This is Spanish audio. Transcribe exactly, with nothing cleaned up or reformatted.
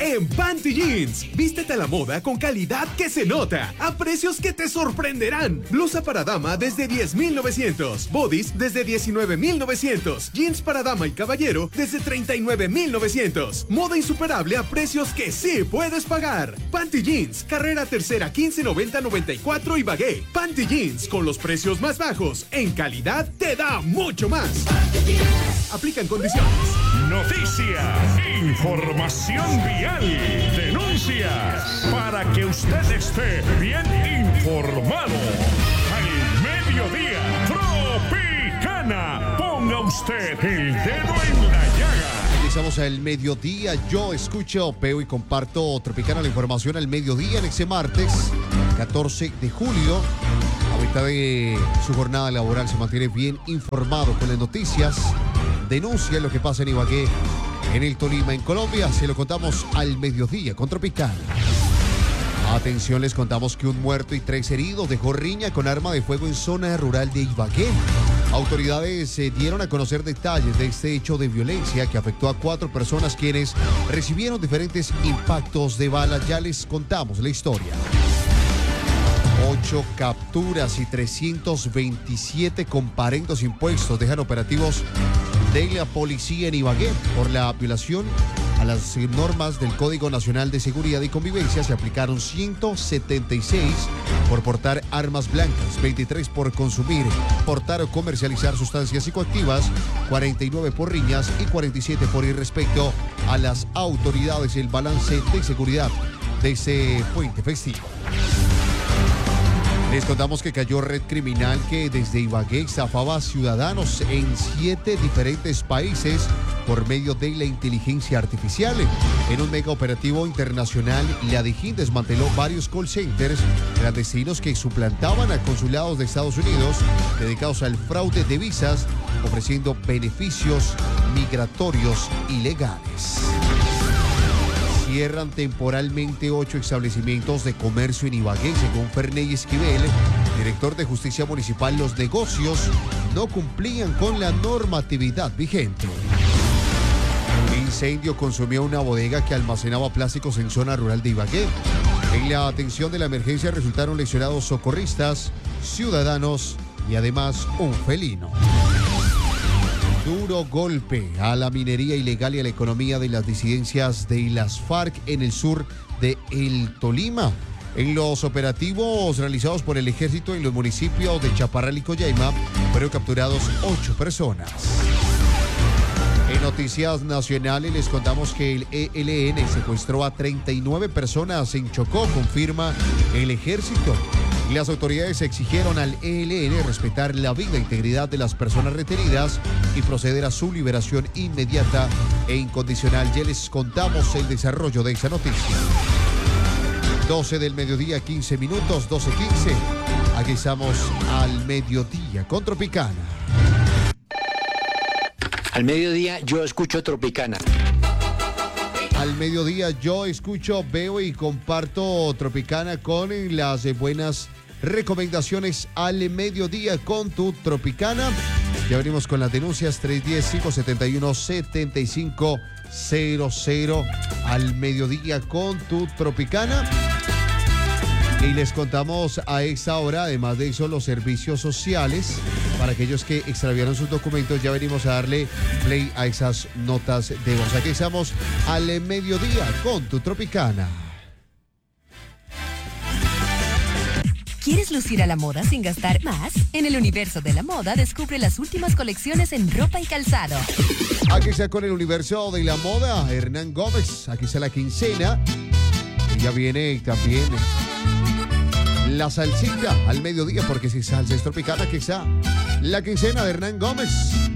en Panty Jeans. Vístete a la moda con calidad que se nota, a precios que te sorprenderán. Blusa para dama desde diez mil novecientos, bodies desde diecinueve mil novecientos, jeans para dama y caballero desde treinta y nueve mil novecientos. Moda insuperable a precios que sí puedes pagar. Panty Jeans, carrera tercera quince noventa noventa y cuatro y Bagué. Panty Jeans, con los precios más bajos, en calidad te da mucho más. Aplican condiciones. Noticias, información vial, denuncias, para que usted esté bien informado. Al mediodía, Tropicana, ponga usted el dedo en la llaga. Regresamos al mediodía, yo escucho, veo y comparto Tropicana, la información al mediodía en ese martes catorce de julio. A mitad de su jornada laboral se mantiene bien informado con las noticias. Denuncia lo que pasa en Ibagué, en el Tolima, en Colombia. Se lo contamos al mediodía con Tropicana. Atención, les contamos que un muerto y tres heridos dejó riña con arma de fuego en zona rural de Ibagué. Autoridades eh, dieron a conocer detalles de este hecho de violencia que afectó a cuatro personas quienes recibieron diferentes impactos de bala. Ya les contamos la historia. Ocho capturas y trescientos veintisiete comparendos impuestos dejan operativos de la policía en Ibagué por la violación a las normas del Código Nacional de Seguridad y Convivencia. Se aplicaron ciento setenta y seis por portar armas blancas, veintitrés por consumir, portar o comercializar sustancias psicoactivas, cuarenta y nueve por riñas y cuarenta y siete por irrespeto a las autoridades. El balance de seguridad de ese puente festivo. Les contamos que cayó red criminal que desde Ibagué estafaba a ciudadanos en siete diferentes países por medio de la inteligencia artificial. En un mega operativo internacional, la DIJÍN desmanteló varios call centers clandestinos que suplantaban a consulados de Estados Unidos dedicados al fraude de visas, ofreciendo beneficios migratorios ilegales. Cierran temporalmente ocho establecimientos de comercio en Ibagué. Según Ferney Esquivel, director de Justicia Municipal, los negocios no cumplían con la normatividad vigente. Un incendio consumió una bodega que almacenaba plásticos en zona rural de Ibagué. En la atención de la emergencia resultaron lesionados socorristas, ciudadanos y además un felino. Duro golpe a la minería ilegal y a la economía de las disidencias de las FARC en el sur de El Tolima. En los operativos realizados por el ejército en los municipios de Chaparral y Coyaima fueron capturados ocho personas. En noticias nacionales les contamos que el E L N secuestró a treinta y nueve personas en Chocó, confirma el ejército. Las autoridades exigieron al E L N respetar la vida e integridad de las personas retenidas y proceder a su liberación inmediata e incondicional. Ya les contamos el desarrollo de esa noticia. doce del mediodía, quince minutos, doce quince. Aquí estamos al mediodía con Tropicana. Al mediodía yo escucho Tropicana. Al mediodía yo escucho, veo y comparto Tropicana con las buenas recomendaciones al mediodía con tu Tropicana. Ya venimos con las denuncias tres uno cero, cinco siete uno, siete cinco cero cero al mediodía con tu Tropicana. Y les contamos a esta hora, además de eso, los servicios sociales para aquellos que extraviaron sus documentos. Ya venimos a darle play a esas notas de voz. Aquí estamos al mediodía con tu Tropicana. ¿Quieres lucir a la moda sin gastar más? En el universo de la moda descubre las últimas colecciones en ropa y calzado. Aquí está con el universo de la moda, Hernán Gómez. Aquí está la quincena. Y ya viene también la salsita al mediodía, porque si salsa es Tropicana, que está la quincena de Hernán Gómez.